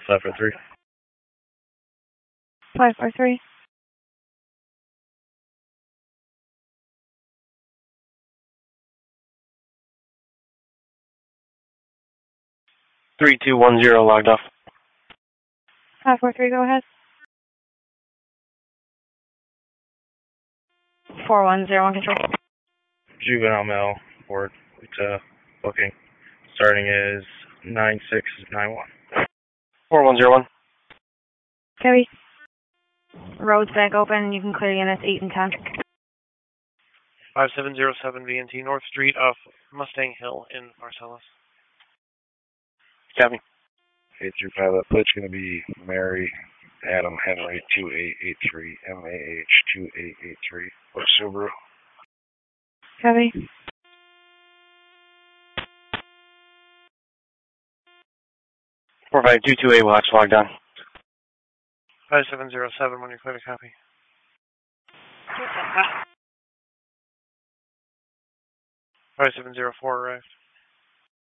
543. 543. 3210 logged off. 543, go ahead. 4101 control. Juvenile male board. Booking. Starting is 9691. 4101. Copy. Roads back open. You can clear units 8 and 10. 5707 VNT North Street off Mustang Hill in Marcellus. Copy. 835, that plate's going to be Mary Adam Henry 2883 MAH 2883 for Subaru. Copy. Four 522 watch logged on. 5707 when you're clear to copy. 5704 arrived.